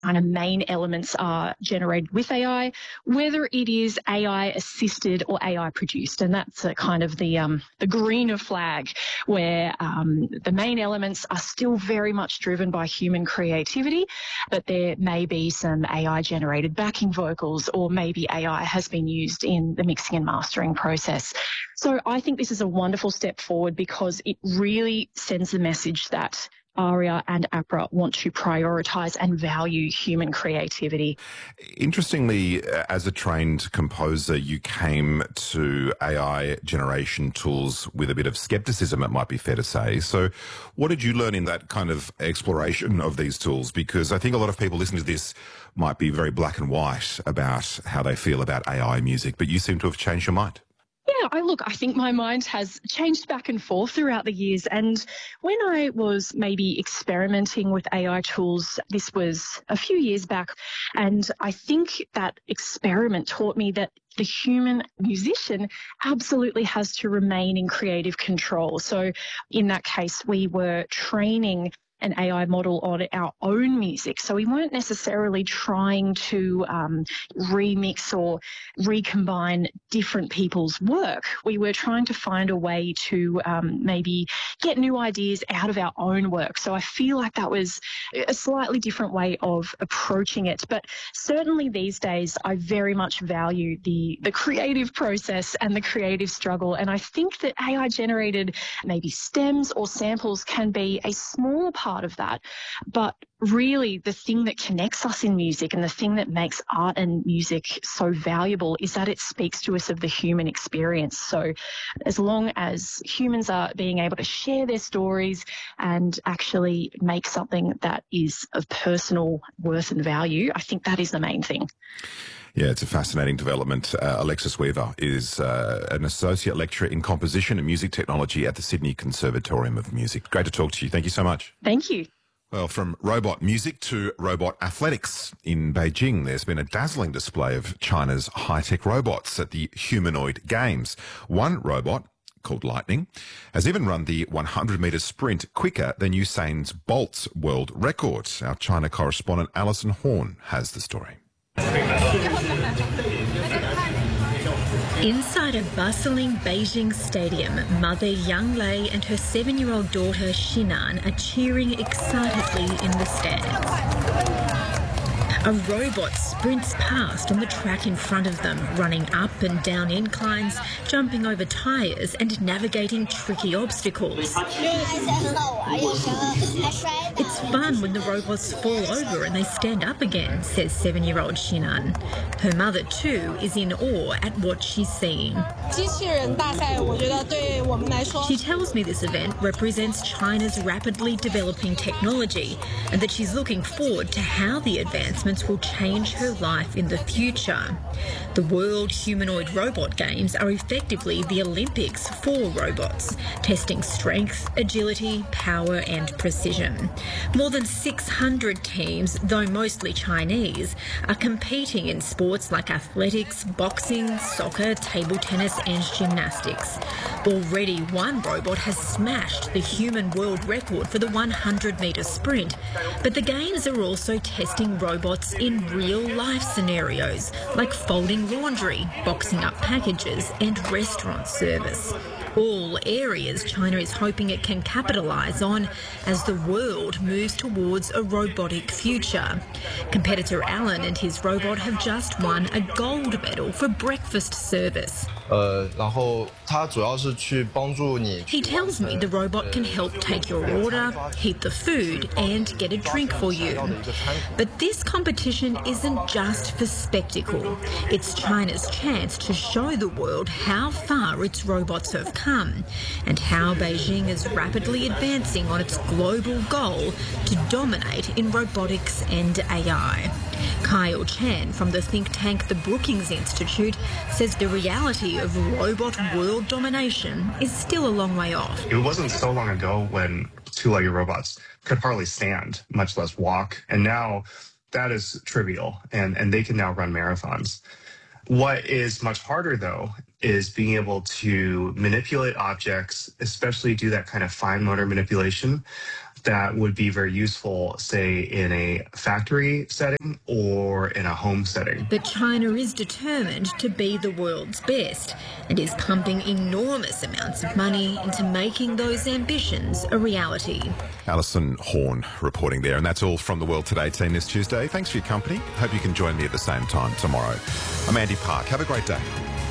kind of main elements are generated with AI, whether it is AI assisted or AI produced. And that's a kind of the greener flag where the main elements are still very much driven by human creativity, but there may be some AI generated backing vocals, or maybe AI has been used in the mixing and mastering process. So I think this is a wonderful step forward because it really sends the message that ARIA and APRA want to prioritise and value human creativity. Interestingly, as a trained composer, you came to AI generation tools with a bit of scepticism, it might be fair to say. So what did you learn in that kind of exploration of these tools? Because I think a lot of people listening to this might be very black and white about how they feel about AI music, but you seem to have changed your mind. Yeah, I think my mind has changed back and forth throughout the years. And when I was maybe experimenting with AI tools, this was a few years back, and I think that experiment taught me that the human musician absolutely has to remain in creative control. So in that case, we were training an AI model on our own music. So we weren't necessarily trying to remix or recombine different people's work. We were trying to find a way to maybe get new ideas out of our own work. So I feel like that was a slightly different way of approaching it. But certainly these days, I very much value the creative process and the creative struggle. And I think that AI-generated maybe stems or samples can be a small part of that. But really, the thing that connects us in music and the thing that makes art and music so valuable is that it speaks to us of the human experience. So as long as humans are being able to share their stories and actually make something that is of personal worth and value, I think that is the main thing. Yeah, it's a fascinating development. Alexis Weaver is an associate lecturer in composition and music technology at the Sydney Conservatorium of Music. Great to talk to you. Thank you so much. Thank you. Well, from robot music to robot athletics, in Beijing, there's been a dazzling display of China's high-tech robots at the Humanoid Games. One robot, called Lightning, has even run the 100-metre sprint quicker than Usain Bolt's world record. Our China correspondent Alison Horn has the story. Inside a bustling Beijing stadium, mother Yang Lei and her 7-year-old daughter Xinan are cheering excitedly in the stands. A robot sprints past on the track in front of them, running up and down inclines, jumping over tyres and navigating tricky obstacles. It's fun when the robots fall over and they stand up again, says 7-year-old Xinan. Her mother, too, is in awe at what she's seeing. She tells me this event represents China's rapidly developing technology and that she's looking forward to how the advancements will change her life in the future. The World Humanoid Robot Games are effectively the Olympics for robots, testing strength, agility, power and precision. More than 600 teams, though mostly Chinese, are competing in sports like athletics, boxing, soccer, table tennis and gymnastics. Already one robot has smashed the human world record for the 100-metre sprint, but the games are also testing robots in real-life scenarios like folding laundry, boxing up packages and restaurant service. All areas China is hoping it can capitalise on as the world moves towards a robotic future. Competitor Alan and his robot have just won a gold medal for breakfast service. He tells me the robot can help take your order, heat the food and get a drink for you. But this competition isn't just for spectacle. It's China's chance to show the world how far its robots have come and how Beijing is rapidly advancing on its global goal to dominate in robotics and AI. Kyle Chan from the think tank the Brookings Institute says the reality of robot world domination is still a long way off. It wasn't so long ago when two-legged robots could hardly stand, much less walk, and now that is trivial, and they can now run marathons. What is much harder, though, is being able to manipulate objects, especially do that kind of fine motor manipulation, that would be very useful, say, in a factory setting or in a home setting. But China is determined to be the world's best and is pumping enormous amounts of money into making those ambitions a reality. Alison Horn reporting there. And that's all from The World Today team this Tuesday. Thanks for your company. Hope you can join me at the same time tomorrow. I'm Andy Park. Have a great day.